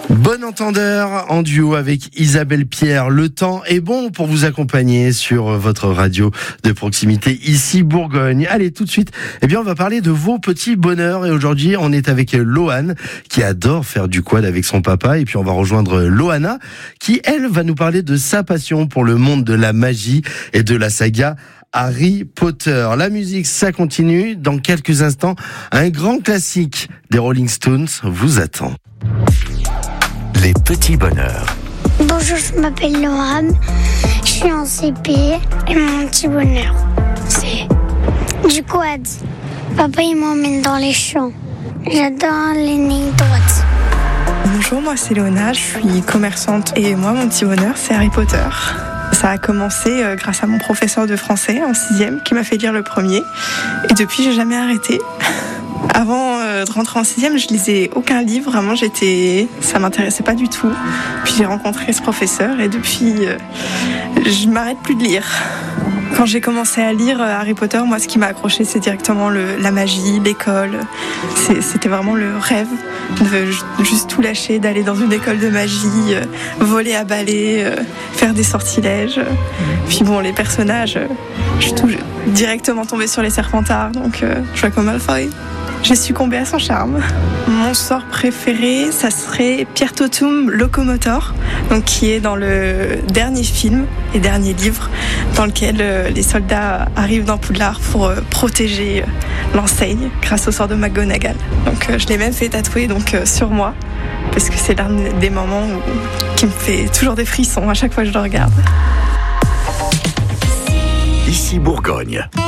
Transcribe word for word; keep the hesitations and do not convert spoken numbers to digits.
Bon entendeur en duo avec Isabelle Pierre. Le temps est bon pour vous accompagner sur votre radio de proximité ici Bourgogne. Allez, tout de suite, eh bien, on va parler de vos petits bonheurs. Et aujourd'hui, on est avec Loane qui adore faire du quad avec son papa. Et puis, on va rejoindre Loana qui, elle, va nous parler de sa passion pour le monde de la magie et de la saga Harry Potter. La musique, ça continue. Dans quelques instants, un grand classique des Rolling Stones vous attend. Les petits bonheurs. Bonjour, je m'appelle Loane, je suis en C P et mon petit bonheur, c'est du quad. Papa, il m'emmène dans les champs. J'adore les lignes droites. Bonjour, moi c'est Léona, je suis commerçante et moi mon petit bonheur c'est Harry Potter. Ça a commencé grâce à mon professeur de français en sixième qui m'a fait lire le premier et depuis j'ai jamais arrêté. Avant de rentrer en sixième, je lisais aucun livre, vraiment j'étais, ça m'intéressait pas du tout. Puis j'ai rencontré ce professeur et depuis, je m'arrête plus de lire. Quand j'ai commencé à lire Harry Potter, moi ce qui m'a accroché c'est directement le, la magie, l'école. C'est, c'était vraiment le rêve de juste tout lâcher, d'aller dans une école de magie, voler à balai, faire des sortilèges. Puis bon, les personnages, je suis tout, directement tombée sur les Serpentards, donc je vois comme Malfoy. J'ai succombé à son charme. Mon sort préféré, ça serait Pierre-Totum Locomotor, donc qui est dans le dernier film et dernier livre, dans lequel euh, les soldats arrivent dans Poudlard pour euh, protéger euh, l'enseigne grâce au sort de McGonagall. Donc euh, je l'ai même fait tatouer donc euh, sur moi, parce que c'est l'un des moments où, qui me fait toujours des frissons à chaque fois que je le regarde. Ici Bourgogne.